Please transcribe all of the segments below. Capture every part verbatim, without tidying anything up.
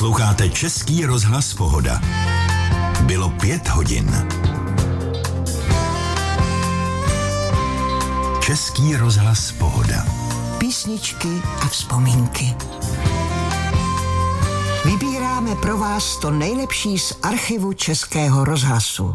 Posloucháte Český rozhlas Pohoda. Bylo pět hodin. Český rozhlas Pohoda. Písničky a vzpomínky. Vybíráme pro vás to nejlepší z archivu Českého rozhlasu.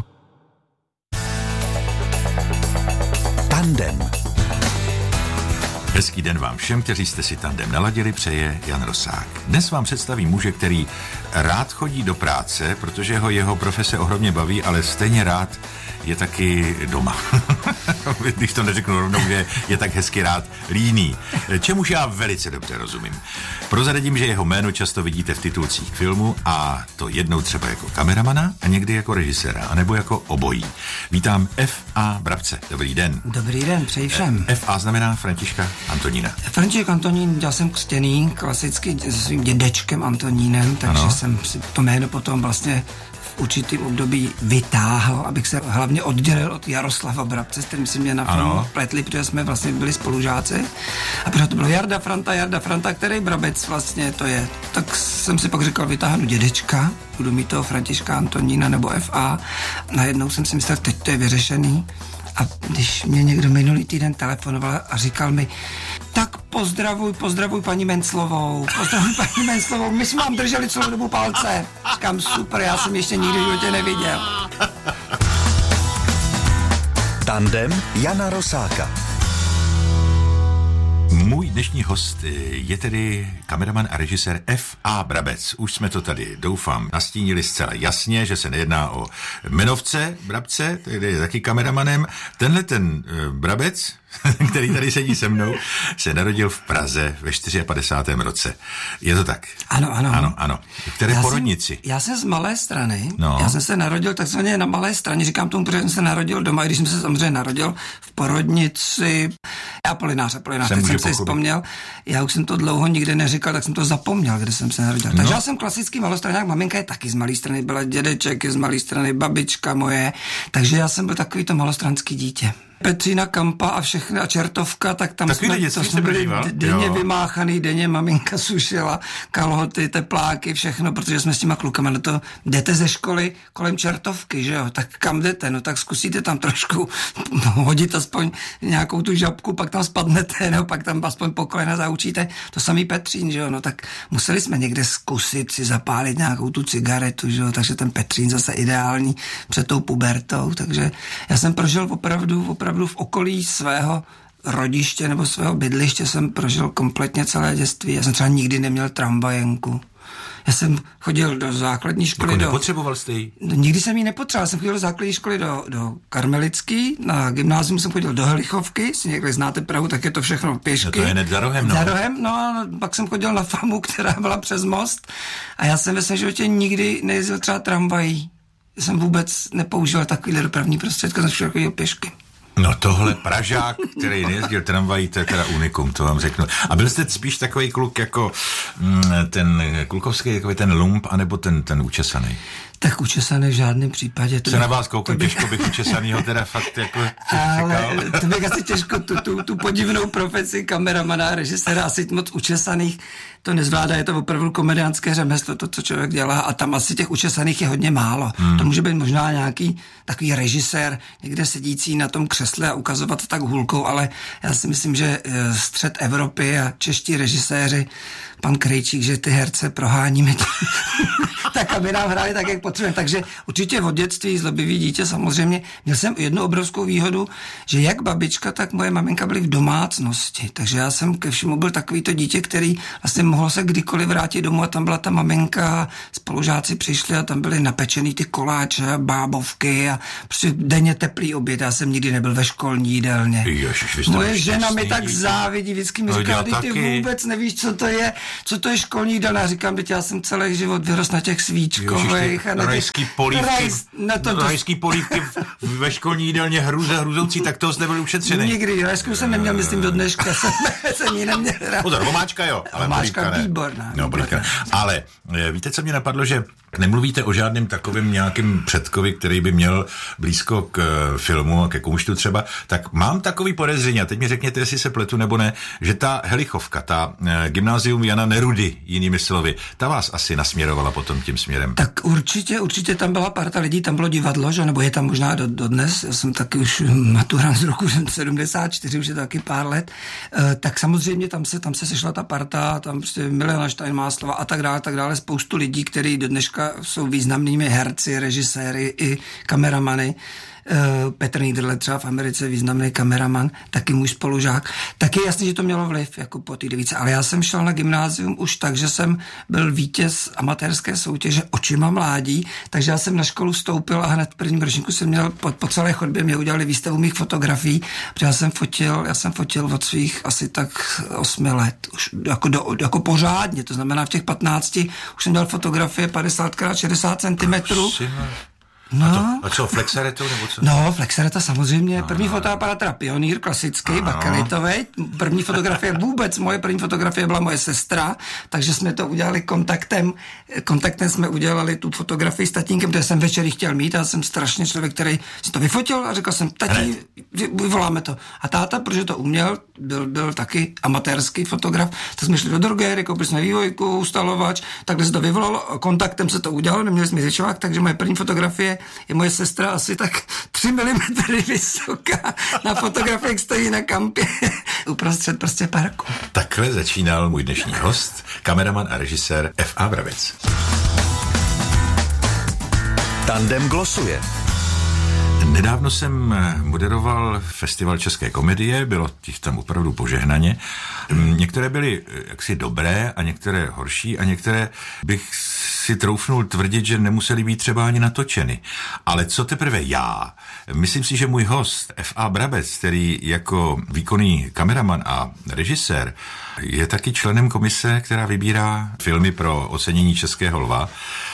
Tandem. Hezký den vám všem, kteří jste si tandem naladili, přeje Jan Rosák. Dnes vám představím muže, který rád chodí do práce, protože ho jeho profese ohromně baví, ale stejně rád je taky doma. Když to neřeknu rovnou, že je tak hezky rád líný. Čemuž já velice dobře rozumím. Prozradím, že jeho jméno často vidíte v titulcích filmu, a to jednou třeba jako kameramana a někdy jako režiséra, anebo jako obojí. Vítám F A. Brabce. Dobrý den. Dobrý den, přeji všem. F A znamená Františka Antonína. František Antonín, já jsem křtěný klasicky se svým dědečkem Antonínem, takže ano. Jsem si to jméno potom vlastně v určitým období vytáhl, abych se hlavně oddělil od Jaroslava Brabce, s kterým si mě na filmu pletli, protože jsme vlastně byli spolužáci. A protože to bylo Jarda Franta, Jarda Franta, který Brabec vlastně to je. Tak jsem si pak říkal, vytáhnu dědečka, budu mít toho Františka Antonína nebo F A. Najednou jsem si myslel, teď to je vyřešený. A když mě někdo minulý týden telefonoval a říkal mi, tak pozdravuj, pozdravuj paní Menclovou, pozdravuj paní Menclovou, my jsme vám drželi celou dobu palce. Říkám, super, já jsem ještě nikdy v životě neviděl. Tandem Jana Rosáka. Můj dnešní host je tedy kameraman a režisér F A. Brabec. Už jsme to tady, doufám, nastínili zcela jasně, že se nejedná o jmenovce Brabce, který je taky kameramanem. Tenhle ten uh, Brabec, který tady sedí se mnou, se narodil v Praze ve padesátém čtvrtém roce. Je to tak? Ano, ano. Ano, ano. V které já porodnici? Jsem, já jsem z Malé Strany. No. Já jsem se narodil takzvaně na Malé Straně. Říkám tomu, protože jsem se narodil doma, i když jsem se samozřejmě narodil v porodnici Apolinář, Apolinář, teď jsem si vzpomněl. Já už jsem to dlouho nikde neříkal, tak jsem to zapomněl, kde jsem se narodil. No. Takže já jsem klasický malostraňák, maminka je taky z Malé Strany, byla dědeček, je z Malé Strany, babička moje, takže já jsem byl takový to malostranský dítě. Petřína Kampa a všechny a Čertovka, tak tam Takový jsme, to jsme byli denně jo. vymáchaný, denně maminka sušila kalhoty, tepláky, všechno, protože jsme s těma klukama, no to jdete ze školy kolem Čertovky, že jo, tak kam jdete, no tak zkusíte tam trošku hodit aspoň nějakou tu žabku, pak tam spadnete, no pak tam aspoň po kolena zaučíte, to samý Petřín, že jo, no tak museli jsme někde zkusit si zapálit nějakou tu cigaretu, že jo, takže ten Petřín zase ideální před tou pubertou, takže já jsem prožil opravdu, opravdu Opravdu v okolí svého rodiště nebo svého bydliště jsem prožil kompletně celé dětství. Já jsem třeba nikdy neměl tramvajenku. Já jsem chodil do základní školy. Jako do... nepotřeboval jste ji? No, nikdy jsem ji nepotřeboval. Jsem chodil do základní školy do, do Karmelický, na gymnázium jsem chodil do Helichovky, jestli někde znáte Prahu, tak je to všechno pěšky. No to je hned za rohem, no. Za rohem, no a pak jsem chodil na FAMu, která byla přes most a já jsem ve svém životě nikdy nejezdil třeba tramvají. Já jsem vůbec nepoužíval takovýhle dopravní prostředky, jsem všechno chodil pěšky. No tohle Pražák, který nejezdil tramvají, to je teda unikum, to vám řeknu. A byl jste spíš takový kluk jako mm, ten klukovský, jako ten lump, anebo ten, ten učesaný? Tak učesaný v žádném případě. Se na vás kouknu, by... těžko bych učesanýho teda fakt jako ale to bych asi těžko tu, tu, tu podivnou profesi kameramana, režiséra, asi moc učesaných to nezvládá, je to opravdu komediánské řemeslo, to, co člověk dělá, a tam asi těch učesaných je hodně málo. Hmm. To může být možná nějaký takový režisér, někde sedící na tom křesle a ukazovat tak hůlkou, ale já si myslím, že střed Evropy a čeští režiséři, pan Krejčík, že ty herce proháníme tak, aby nám hráli tak, jak potřebujeme. Takže určitě od dětství zlobivý dítě samozřejmě. Měl jsem jednu obrovskou výhodu, že jak babička, tak moje maminka byly v domácnosti. Takže já jsem ke všemu byl takový to dítě, který vlastně mohlo se kdykoliv vrátit domů a tam byla ta maminka, spolužáci přišli a tam byly napečený ty koláče, bábovky a prostě denně teplý oběd. Já jsem nikdy nebyl ve školní jídelně. Ježiš, moje žena mi tak závidí, vždycky mi říká, ty vůbec nevíš, co to je, co to je školní jídelna. Říkám, že já jsem celý život vyrost na těch svíčkových a na těch rajský polívky, rajs, na to, rajský polívky ve školní jídelně hruze, hruzoucí, tak toho jste byli ušetřený. Nikdy, rajskou jsem neměl, myslím, do dneška jsem, jsem ji neměl rád. Pozor, vomáčka jo, ale vomáčka výborná. No, polívka. Ale víte, co mě napadlo, že Nemluvíte o žádném takovém nějakým předkovi, který by měl blízko k filmu a ke kumštu třeba, tak mám takový podezření, a teď mi řekněte, jestli se pletu nebo ne, že ta Helichovka, ta gymnázium Jana Nerudy, jinými slovy, ta vás asi nasměrovala potom tím směrem. Tak určitě, určitě tam byla parta lidí, tam bylo divadlo, že? Nebo je tam možná do, do dnes, já jsem taky už maturant z roku sedmdesát čtyři, už je to taky pár let, e, tak samozřejmě tam se, tam se sešla ta parta, tam prostě Milena Steinmáslova a tak dále, tak dále, spoustu lidí, kteří do dneška jsou významnými herci, režiséry i kameramany. Petr Niederle třeba v Americe, významný kameraman, taky můj spolužák. Taky jasně, že to mělo vliv jako po té devíce, ale já jsem šel na gymnázium už tak, že jsem byl vítěz amatérské soutěže Očima mládí, takže já jsem na školu vstoupil a hned v prvním ročníku jsem měl po, po celé chodbě, mě udělali výstavu mých fotografií, protože já jsem fotil, já jsem fotil od svých asi tak osmi let, už jako, do, jako pořádně, to znamená v těch patnácti už jsem dělal fotografie padesát krát šedesát centimetrů. No. A, to, a co, flexaretou nebo co? No, flexareta samozřejmě. První no, fotoaparát teda Pionýr, klasický, no. bakelitovej. První fotografie vůbec, moje první fotografie byla moje sestra, takže jsme to udělali kontaktem. Kontaktem jsme udělali tu fotografii s tatínkem, protože jsem večer chtěl mít a jsem strašně člověk, který si to vyfotil a řekl jsem, tatí, vyvoláme to. A táta, protože to uměl, byl, byl taky amatérský fotograf, tak jsme šli do drogery, koupili jsme vývojku, ustalovač, takhle se to vyvolalo, kontaktem se to udělalo, neměli jsme řečovák, takže moje první fotografie je moje sestra asi tak tři milimetry vysoká. Na fotografii stojí na kampě uprostřed prostě parku. Takhle začínal můj dnešní host, kameraman a režisér F A Brabec. Tandem glosuje. Nedávno jsem moderoval festival české komedie, bylo těch tam opravdu požehnaně. Některé byly jaksi dobré a některé horší a některé bych si troufnul tvrdit, že nemuseli být třeba ani natočeny. Ale co teprve já? Myslím si, že můj host F A Brabec, který jako výkonný kameraman a režisér je taky členem komise, která vybírá filmy pro ocenění Českého lva.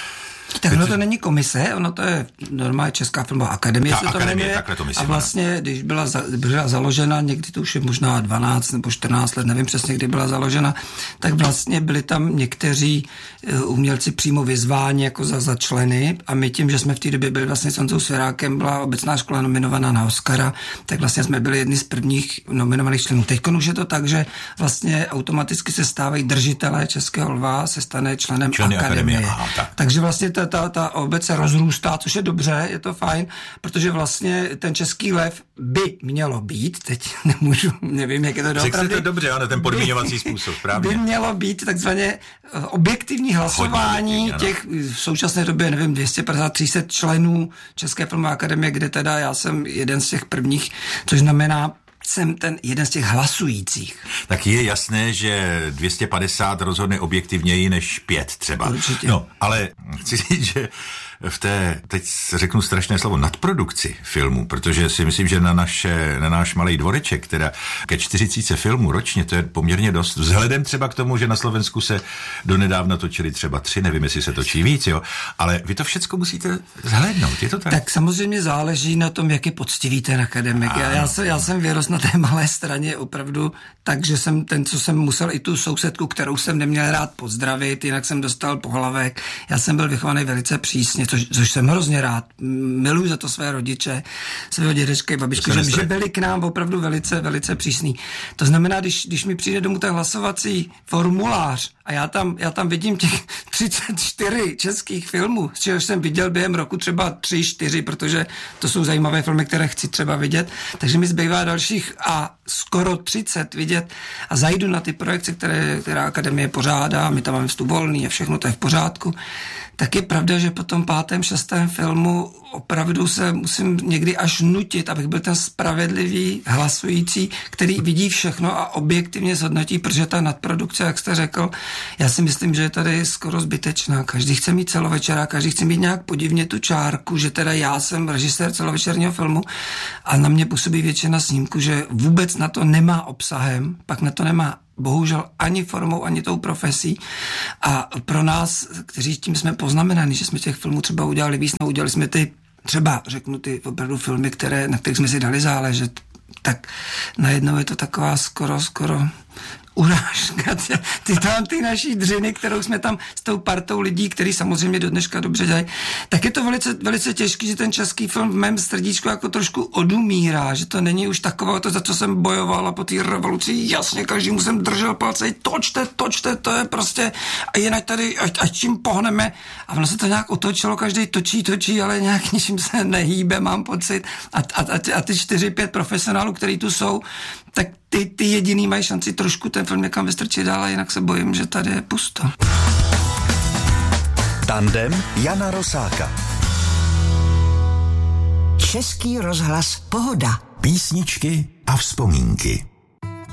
Tak ono to není komise, ono to je normálně Česká filmová akademie, Ta se to akademie, jmenuje. takhle to myslím, a vlastně, když byla, za, byla založena, někdy to už je možná dvanáct nebo čtrnáct let, nevím přesně, kdy byla založena, tak vlastně byli tam někteří umělci přímo vyzváni jako za, za členy a my tím, že jsme v té době byli vlastně s Honzou Svěrákem, byla obecná škola nominovaná na Oscara, tak vlastně jsme byli jedni z prvních nominovaných členů. Teď už je to tak, že vlastně automaticky se stávají držitelé Českého lva, se stane členem Členy akademie. akademie. Aha, tak. Takže vlastně ta, ta, ta obec se rozrůstá, což je dobře, je to fajn, protože vlastně ten Český lev by mělo být, teď nemůžu, nevím, jak je to doopravdy. Řekl to dobře, ano, ten podmíňovací způsob, právě. By mělo být takzvaně objektivní hlasování těch v současné době, nevím, dvě stě padesát tři sta členů České filmové akademie, kde teda já jsem jeden z těch prvních, což znamená, jsem ten jeden z těch hlasujících. Tak je jasné, že dvě stě padesát rozhodne objektivněji než pět třeba. Určitě. No, ale chci říct, že v té, teď řeknu strašné slovo, nadprodukci filmů, protože si myslím, že na, naše, na náš malej dvoreček, teda ke čtyřicítce filmů ročně, to je poměrně dost. Vzhledem třeba k tomu, že na Slovensku se donedávna točili třeba tři, nevím, jestli se točí víc, jo, ale vy to všecko musíte zhlédnout, je to tak? Tak samozřejmě záleží na tom, jak je poctivý ten akademik. Já, já, jsem, já jsem vyrost na té malé straně opravdu, takže jsem ten, co jsem musel i tu sousedku, kterou jsem neměl rád pozdravit, jinak jsem dostal pohlavek. Já jsem byl vychovaný velice přísně, což, což jsem hrozně rád. Miluji za to své rodiče, svého dědečka i babičku, že, že byli k nám opravdu velice, velice přísný. To znamená, když, když mi přijde domů ten hlasovací formulář a já tam, já tam vidím těch třicet čtyři českých filmů, z čehož jsem viděl během roku třeba tři, čtyři, protože to jsou zajímavé filmy, které chci třeba vidět, takže mi zbývá dalších a skoro třicet vidět a zajdu na ty projekce, které, která akademie pořádá, my tam máme vstup volný a všechno to je v pořádku, tak je pravda, že po tom pátém, šestém filmu opravdu se musím někdy až nutit, abych byl ten spravedlivý hlasující, který vidí všechno a objektivně zhodnotí, protože ta nadprodukce, jak jste řekl, já si myslím, že je tady skoro zbytečná. Každý chce mít celovečera, každý chce mít nějak podivně tu čárku, že teda já jsem režisér celovečerního filmu a na mě působí většina snímku, že vůbec na to nemá obsahem, pak na to nemá bohužel ani formou, ani tou profesí. A pro nás, kteří tím jsme poznamenaní, že jsme těch filmů třeba udělali víc, no udělali jsme ty třeba, řeknu, ty opravdu filmy, které, na kterých jsme si dali záležet, tak najednou je to taková skoro, skoro urážka, ty, ty tam ty naší dřiny, kterou jsme tam s tou partou lidí, který samozřejmě do dneška dobře dělají, tak je to velice, velice těžký, že ten český film v mém srdíčku jako trošku odumírá, že to není už takové to, za co jsem bojoval a po té revoluci, jasně, každému jsem držel palce, točte, točte, to je prostě, a jinak tady, ať, ať čím pohneme, a ono se to nějak otočilo, každý točí, točí, ale nějak ničím se nehýbe, mám pocit, a, a, a ty čtyři, pět profesionálů, který tu jsou, tak ty, ty jediný mají šanci trošku ten film někam vystrčit dál, a jinak se bojím, že tady je pusto. Tandem Jana Rosáka. Český rozhlas Pohoda. Písničky a vzpomínky.